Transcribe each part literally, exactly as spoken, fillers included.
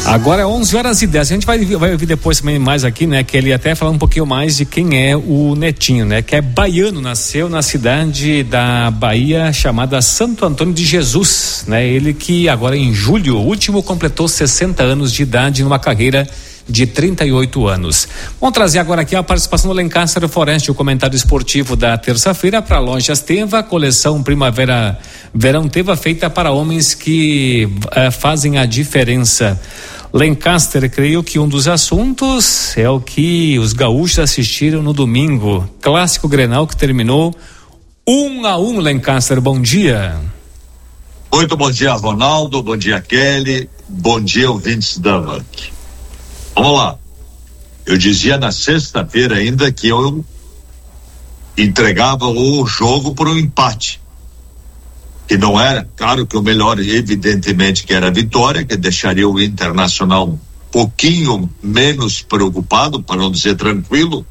Agora é onze horas e dez. A gente vai, vai ouvir depois também mais aqui, né? Que ele até falar um pouquinho mais de quem é o Netinho, né? Que é baiano, nasceu na cidade da Bahia chamada Santo Antônio de Jesus, né? Ele que agora em julho último completou sessenta anos de idade numa carreira de trinta e oito anos. Vamos trazer agora aqui a participação do Lancaster Forest, o comentário esportivo da terça-feira para Lojas Teva, coleção Primavera Verão Teva feita para homens que eh, fazem a diferença. Lancaster, creio que um dos assuntos é o que os gaúchos assistiram no domingo, clássico Grenal que terminou um a um. Lancaster, bom dia. Muito bom dia, Ronaldo, bom dia, Kelly, bom dia, ouvintes da V A N C. Vamos lá, eu dizia na sexta-feira ainda que eu entregava o jogo por um empate, que não era, claro que o melhor evidentemente que era a vitória, que deixaria o Internacional um pouquinho menos preocupado, para não dizer tranquilo,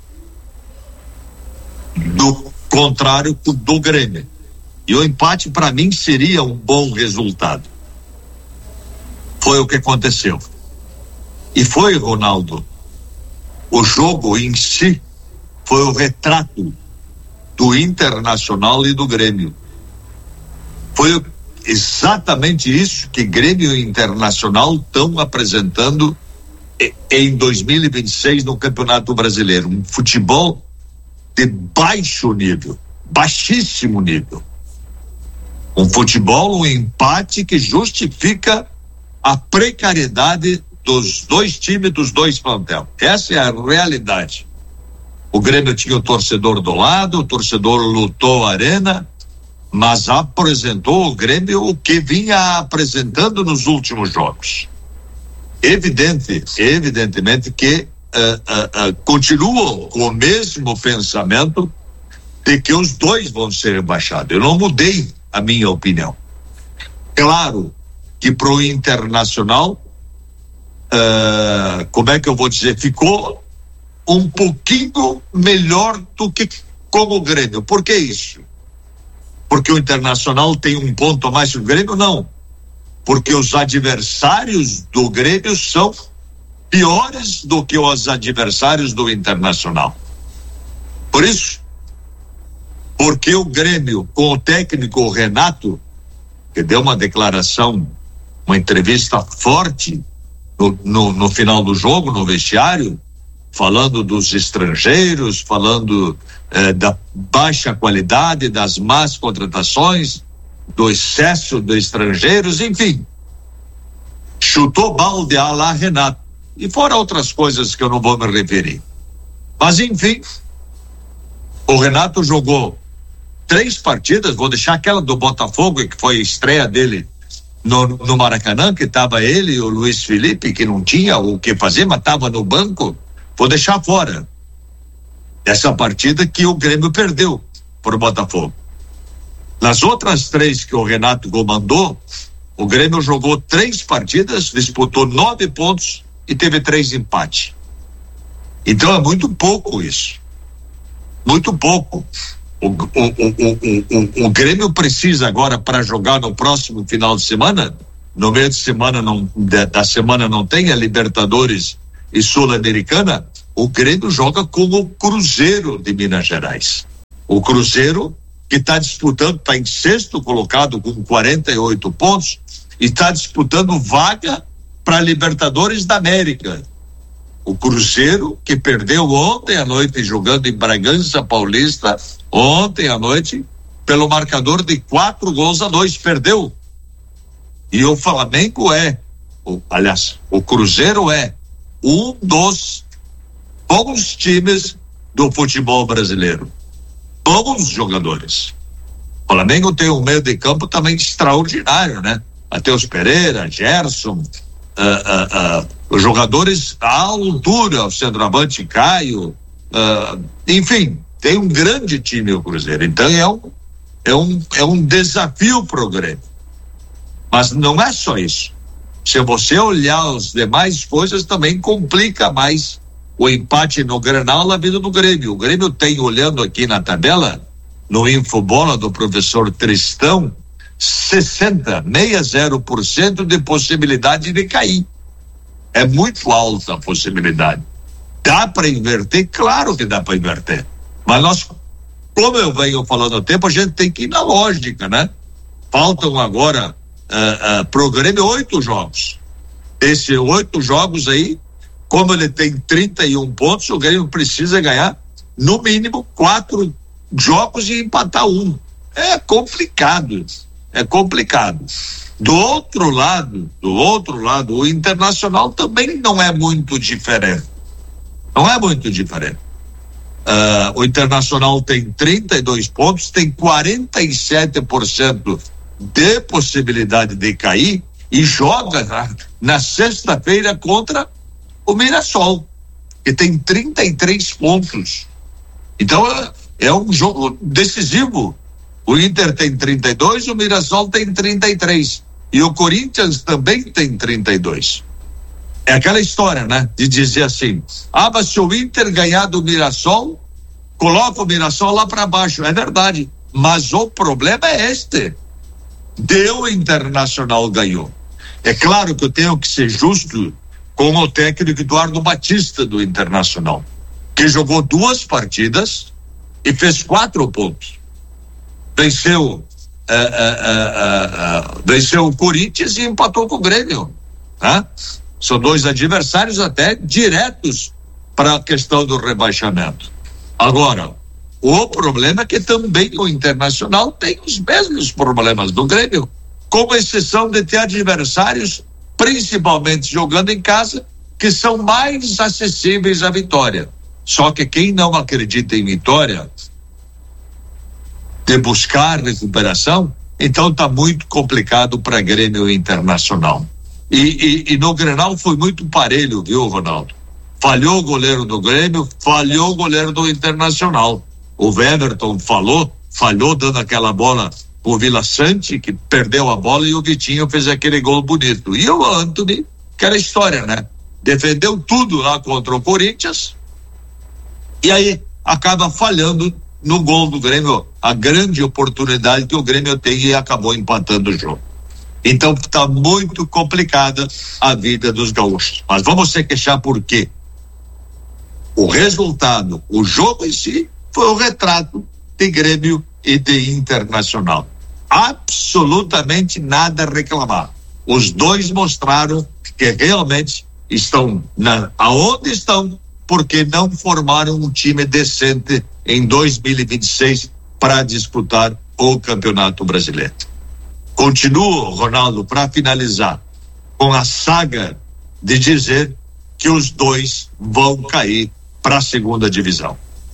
do contrário do Grêmio, e o empate para mim seria um bom resultado. Foi o que aconteceu. E foi, Ronaldo, o jogo em si foi o retrato do Internacional e do Grêmio. Foi exatamente isso que Grêmio e Internacional estão apresentando em dois mil e vinte e seis no Campeonato Brasileiro. Um futebol de baixo nível, baixíssimo nível. Um futebol, um empate que justifica a precariedade dos dois times, dos dois plantel. Essa é a realidade. O Grêmio tinha o torcedor do lado, o torcedor lutou a arena, mas apresentou o Grêmio o que vinha apresentando nos últimos jogos. Evidente, evidentemente que uh, uh, uh, continuam com o mesmo pensamento de que os dois vão ser rebaixados. Eu não mudei a minha opinião. Claro que para o Internacional, Uh, como é que eu vou dizer, ficou um pouquinho melhor do que como o Grêmio. Por que isso? Porque o Internacional tem um ponto a mais que o Grêmio? Não, porque os adversários do Grêmio são piores do que os adversários do Internacional. Por isso, porque o Grêmio, com o técnico Renato, que deu uma declaração, uma entrevista forte No, no, no final do jogo, no vestiário, falando dos estrangeiros, falando eh, da baixa qualidade, das más contratações, do excesso de estrangeiros, enfim, chutou balde a lá Renato, e fora outras coisas que eu não vou me referir. Mas enfim, o Renato jogou três partidas, vou deixar aquela do Botafogo, que foi a estreia dele No, no Maracanã, que estava ele e o Luiz Felipe, que não tinha o que fazer, mas estava no banco, vou deixar fora essa partida que o Grêmio perdeu por Botafogo. Nas outras três que o Renato comandou, o Grêmio jogou três partidas, disputou nove pontos e teve três empates. Então é muito pouco isso, muito pouco. O, o, o, o, o, o Grêmio precisa agora, para jogar no próximo final de semana, no meio de semana não, da, da semana não tem a Libertadores e Sul-Americana, o Grêmio joga com o Cruzeiro de Minas Gerais. O Cruzeiro que está disputando, está em sexto colocado com quarenta e oito pontos e está disputando vaga para a Libertadores da América. O Cruzeiro que perdeu ontem à noite jogando em Bragança Paulista, ontem à noite, pelo marcador de quatro gols a dois, perdeu. E o Flamengo é, o, aliás, o Cruzeiro é um dos bons times do futebol brasileiro. Bons jogadores. O Flamengo tem um meio de campo também extraordinário, né? Matheus Pereira, Gerson, uh, uh, uh, os jogadores à altura, o centroavante Caio, uh, enfim, tem um grande time o Cruzeiro. Então é um, é um, é um desafio para o Grêmio. Mas não é só isso. Se você olhar as demais coisas, também complica mais o empate no Grenal na vida do Grêmio. O Grêmio tem, olhando aqui na tabela, no Infobola do professor Tristão, sessenta, sessenta por cento de possibilidade de cair. É muito alta a possibilidade. Dá para inverter? Claro que dá para inverter. Mas nós, como eu venho falando há tempo, a gente tem que ir na lógica, né? Faltam agora uh, uh, pro Grêmio oito jogos. Esses oito jogos aí, como ele tem trinta e um pontos, o Grêmio precisa ganhar no mínimo quatro jogos e empatar um. É complicado. É complicado. Do outro lado, do outro lado, o Internacional também não é muito diferente. Não é muito diferente. Uh, o Internacional tem trinta e dois pontos, tem quarenta e sete por cento de possibilidade de cair e joga na, na sexta-feira contra o Mirassol, que tem trinta e três pontos. Então é, é um jogo decisivo. O Inter tem trinta e dois, o Mirassol tem trinta e três. E o Corinthians também tem trinta e dois. É aquela história, né? De dizer assim, ah, mas se o Inter ganhar do Mirassol, coloca o Mirassol lá para baixo. É verdade. Mas o problema é este. Deu Internacional ganhou. É claro que eu tenho que ser justo com o técnico Eduardo Batista do Internacional, que jogou duas partidas e fez quatro pontos. Venceu, uh, uh, uh, uh, uh, venceu o Corinthians e empatou com o Grêmio. Né? São dois adversários até diretos para a questão do rebaixamento. Agora, o problema é que também o Internacional tem os mesmos problemas do Grêmio, com exceção de ter adversários, principalmente jogando em casa, que são mais acessíveis à vitória. Só que quem não acredita em vitória, de buscar recuperação, então está muito complicado para Grêmio Internacional. E, e, e no Grenal foi muito parelho, viu, Ronaldo? Falhou o goleiro do Grêmio, falhou o goleiro do Internacional. O Everton falou, falhou dando aquela bola pro Vila Sante, que perdeu a bola, e o Vitinho fez aquele gol bonito. E o Antony, que era história, né? Defendeu tudo lá contra o Corinthians e aí acaba falhando no gol do Grêmio, a grande oportunidade que o Grêmio tem, e acabou empatando o jogo. Então está muito complicada a vida dos gaúchos. Mas vamos se queixar por quê? O resultado, o jogo em si, foi o retrato de Grêmio e de Internacional. Absolutamente nada a reclamar. Os dois mostraram que realmente estão na, aonde estão, porque não formaram um time decente em dois mil e vinte e seis para disputar o Campeonato Brasileiro. Continuo, Ronaldo, para finalizar, com a saga de dizer que os dois vão cair para a segunda divisão.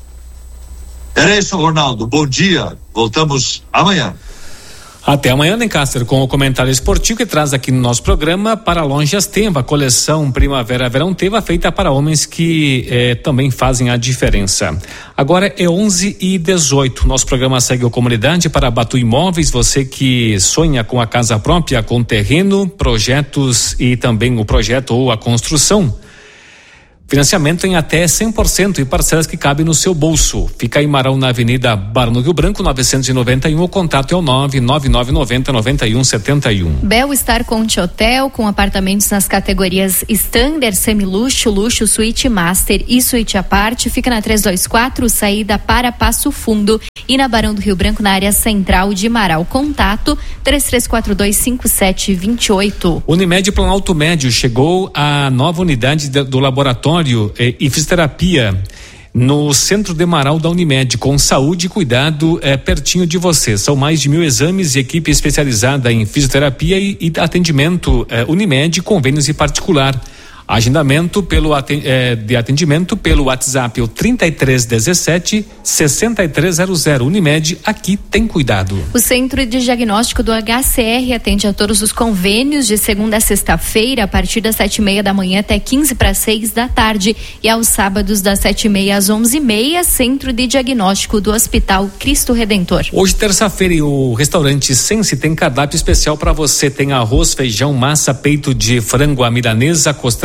Era isso, Ronaldo. Bom dia. Voltamos amanhã. Até amanhã, Lencaster, com o comentário esportivo que traz aqui no nosso programa Para Lonjas Teva, coleção Primavera-Verão Teva, feita para homens que eh, também fazem a diferença. Agora é onze e dezoito. Nosso programa segue a comunidade para Batu Imóveis. Você que sonha com a casa própria, com terreno, projetos e também o projeto ou a construção. Financiamento em até cem por cento e parcelas que cabem no seu bolso. Fica em Marão, na Avenida Barão do Rio Branco, novecentos e noventa e um. O contato é o nove nove nove nove zero nove um sete um. Bel Star Conte Hotel, com apartamentos nas categorias Standard, Semiluxo, Luxo, Suíte Master e Suíte à parte. Fica na trezentos e vinte e quatro, saída para Passo Fundo, e na Barão do Rio Branco, na área central de Marau. Contato três três quatro dois cinco sete dois oito. Unimed Planalto Médio, chegou a nova unidade de, do laboratório e fisioterapia no centro de Marau da Unimed, com saúde e cuidado é, pertinho de você. São mais de mil exames e equipe especializada em fisioterapia e, e atendimento é, Unimed, convênios e particular. Agendamento pelo é, de atendimento pelo WhatsApp, o trinta e três dezessete sessenta e três zero zero. Unimed, aqui tem cuidado. O Centro de Diagnóstico do H C R atende a todos os convênios de segunda a sexta-feira, a partir das sete e meia da manhã até quinze para seis da tarde, e aos sábados das sete e meia às onze e meia. Centro de Diagnóstico do Hospital Cristo Redentor. Hoje, terça-feira, o restaurante Sense tem cardápio especial para você. Tem arroz, feijão, massa, peito de frango à milanesa, costelada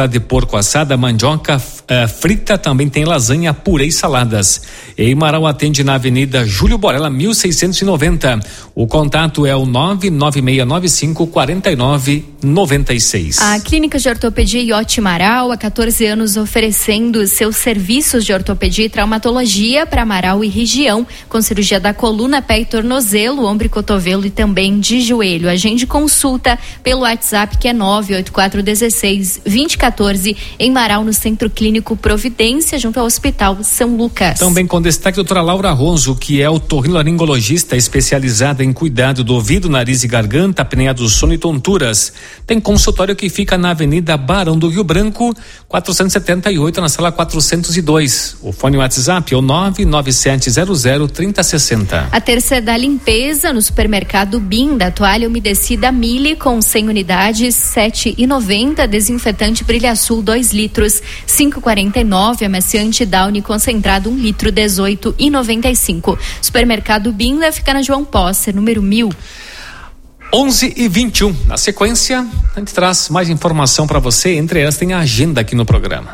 de porco assada, mandioca uh, frita, também tem lasanha, purê e saladas. Em Marau atende na Avenida Júlio Borella, mil seiscentos e noventa. O contato é o nove nove seis nove cinco quatro nove nove seis. A Clínica de Ortopedia Iote Marau há quatorze anos oferecendo seus serviços de ortopedia e traumatologia para Marau e região, com cirurgia da coluna, pé e tornozelo, ombro e cotovelo e também de joelho. Agende consulta pelo WhatsApp que é nove oito quatro um seis dois zero um quatro em Marau, no Centro Clínico Providência, junto ao Hospital São Lucas. Também com destaque a doutora Laura Ronzo, que é otorrinolaringologista especializada em cuidado do ouvido, nariz e garganta, apneia do sono e tonturas. Tem consultório que fica na Avenida Barão do Rio Branco, quatrocentos e setenta e oito, na sala quatrocentos e dois. O fone WhatsApp é o nove nove sete zero zero três zero seis zero. A terça é da limpeza no supermercado Binda, toalha umedecida Mille com cem unidades, sete e noventa, desinfetante Brilha Sul dois litros, cinco e quarenta e nove, amaciante Downy concentrado um litro, dezoito e noventa e cinco. Supermercado Binda fica na João Posse, número mil. onze e vinte e um. Na sequência, a gente traz mais informação para você. Entre elas tem a agenda aqui no programa.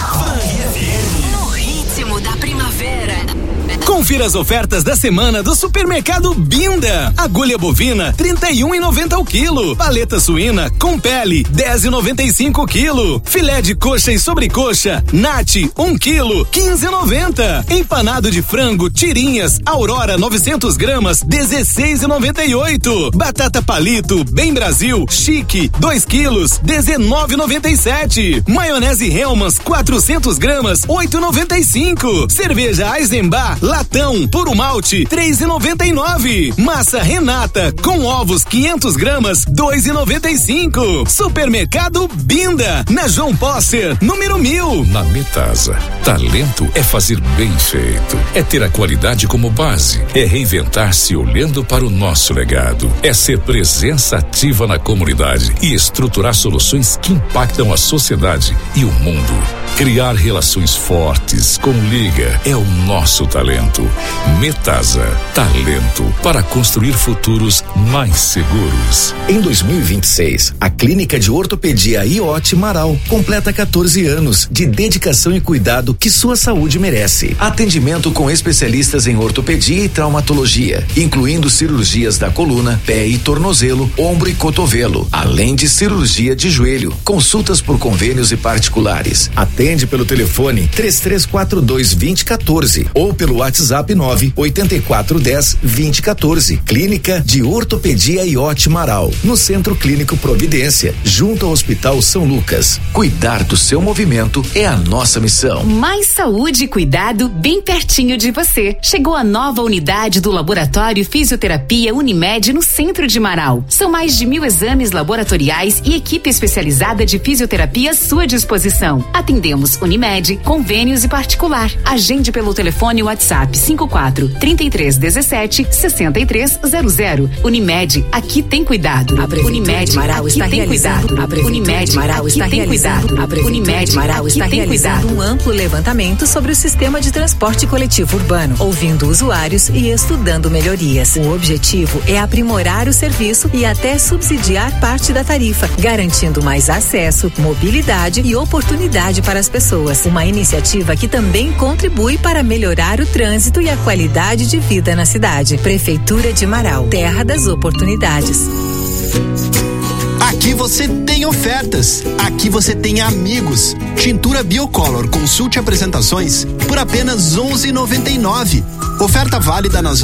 No ritmo da primavera. Confira as ofertas da semana do Supermercado Binda. Agulha bovina, trinta e um reais e noventa centavos o quilo. Paleta suína com pele, dez reais e noventa e cinco centavos o quilo. Filé de coxa e sobrecoxa, Nat, um quilo, quinze reais e noventa centavos. Empanado de frango, tirinhas, Aurora, novecentos gramas, dezesseis reais e noventa e oito centavos. Batata palito, Bem Brasil, Chique, dois quilos, dezenove reais e noventa e sete centavos. Maionese Hellmann's, quatrocentos gramas, oito reais e noventa e cinco centavos. Cerveja Eisenbach, latão, puro malte, três reais e noventa e nove centavos. Massa Renata, com ovos, quinhentos gramas, dois reais e noventa e cinco centavos. Supermercado Binda, na João Posser, número mil. Na Metasa, talento é fazer bem feito, é ter a qualidade como base, é reinventar-se olhando para o nosso legado, é ser presença ativa na comunidade e estruturar soluções que impactam a sociedade e o mundo. Criar relações fortes com Liga é o nosso talento. Metasa, talento para construir futuros mais seguros. Em dois mil e vinte e seis, a Clínica de Ortopedia Iote Marau completa quatorze anos de dedicação e cuidado que sua saúde merece. Atendimento com especialistas em ortopedia e traumatologia, incluindo cirurgias da coluna, pé e tornozelo, ombro e cotovelo, além de cirurgia de joelho. Consultas por convênios e particulares. Atende pelo telefone três três quatro dois, dois zero um quatro ou pelo WhatsApp nove oito quatro um zero, dois zero um quatro. Clínica de Ortopedia Iote Marau, no Centro Clínico Providência, junto ao Hospital São Lucas. Cuidar do seu movimento é a nossa missão. Mais saúde e cuidado bem pertinho de você. Chegou a nova unidade do Laboratório Fisioterapia Unimed no centro de Marau. São mais de mil exames laboratoriais e equipe especializada de fisioterapia à sua disposição. Atendemos Unimed, convênios e particular. Agende pelo telefone WhatsApp cinco quatro, trinta e três, dezessete, sessenta e três zero zero. Unimed, aqui tem cuidado. Unimed Marau está realizando. Unimed Marau está realizando. Unimed Marau está realizando um amplo levantamento sobre o sistema de transporte coletivo urbano, ouvindo usuários e estudando melhorias. O objetivo é aprimorar o serviço e até subsidiar parte da tarifa, garantindo mais acesso, mobilidade e oportunidade para as pessoas. Uma iniciativa que também contribui para melhorar o trânsito e a qualidade de vida na cidade. Prefeitura de Marau, terra das oportunidades. Aqui você tem ofertas, aqui você tem amigos. Tintura Biocolor, consulte apresentações por apenas onze reais e noventa e nove centavos. Oferta válida nas